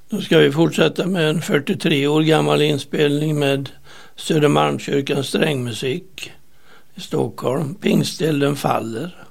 Då ska vi fortsätta med en 43 år gammal inspelning med Södermalmskyrkans strängmusik i Stockholm. Pingstelden faller.